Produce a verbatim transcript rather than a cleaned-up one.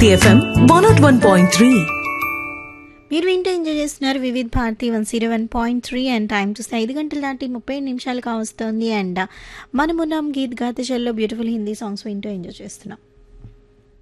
Bharati FM one not one point three. మీరు వింటూ enjoy చేస్తున్నారు Vividh Bharati one zero one point three and time చూస్తే ఐదు గంటల దాటి ముప్పై నిమిషాలు కావస్తుంది. అండ్ మనమున్నాం గీత్ గాతజల్లో బ్యూటిఫుల్ హిందీ సాంగ్స్ వింటూ ఎంజాయ్ చేస్తున్నాం.